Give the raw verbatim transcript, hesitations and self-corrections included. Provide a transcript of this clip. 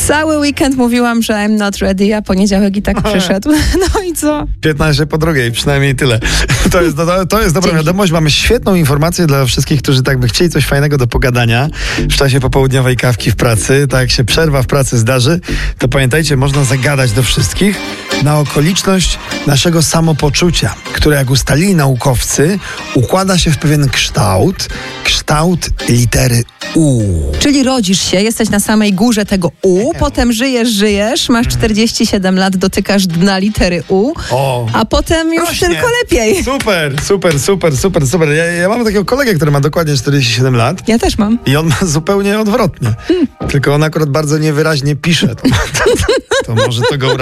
Cały weekend mówiłam, że I'm not ready, a poniedziałek i tak przyszedł. No i co? piętnaście po drugiej, przynajmniej tyle. To jest, to, to jest dobra Dzięki. wiadomość. Mamy świetną informację dla wszystkich, którzy tak by chcieli coś fajnego do pogadania w czasie popołudniowej kawki w pracy. Tak jak się przerwa w pracy zdarzy, to pamiętajcie, można zagadać do wszystkich na okoliczność naszego samopoczucia, które jak ustalili naukowcy, układa się w pewien kształt, kształt litery U. Czyli rodzisz się, jesteś na samej górze tego U, potem żyjesz, żyjesz, masz czterdzieści siedem lat, dotykasz dna litery U, O. a potem już Rośnie. tylko lepiej. Super, super, super, super, super. Ja, ja mam takiego kolegę, który ma dokładnie czterdzieści siedem lat. Ja też mam. I on ma zupełnie odwrotnie. Tylko on akurat bardzo niewyraźnie pisze. To, to, to może to go